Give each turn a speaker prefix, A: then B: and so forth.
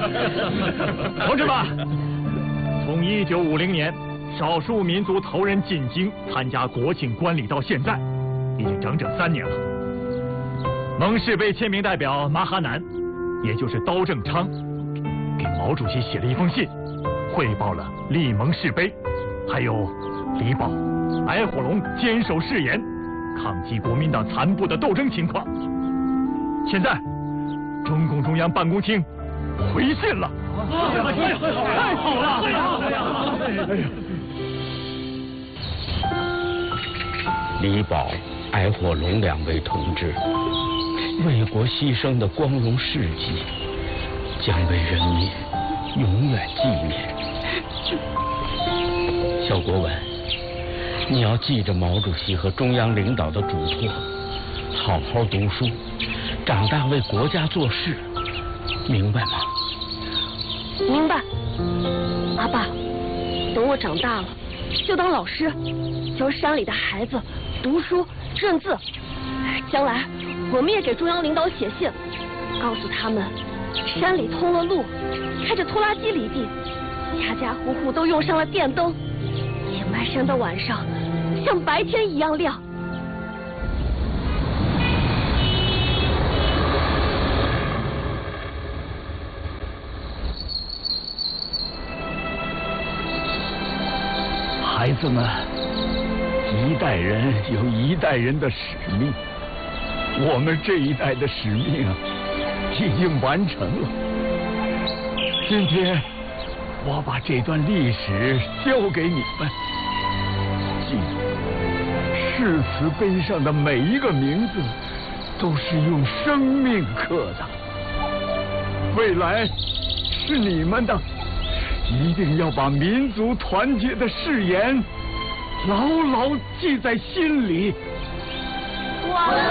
A: 同志们，从1950年少数民族头人进京参加国庆观礼到现在，已经整整3年了。蒙氏杯签名代表马哈南，也就是刀正昌，给毛主席写了一封信，汇报了立蒙氏杯，还有李宝、矮火龙坚守誓言，抗击国民党残部的斗争情况。现在，中共中央办公厅回信了。太好了！
B: 李宝、矮火龙2位同志为国牺牲的光荣事迹，将为人民永远纪念。小国文，你要记着毛主席和中央领导的嘱托，好好读书，长大为国家做事，明白吗？
C: 明白。阿爸，等我长大了，就当老师，教山里的孩子读书认字。将来我们也给中央领导写信，告诉他们山里通了路，开着拖拉机犁地，家家户户都用上了电灯，野麦山的晚上像白天一样亮。
D: 孩子们，一代人有一代人的使命，我们这一代的使命已经完成了。今天我把这段历史交给你们，记住，誓词碑上的每一个名字都是用生命刻的，未来是你们的。一定要把民族团结的誓言牢牢记在心里。
C: 我们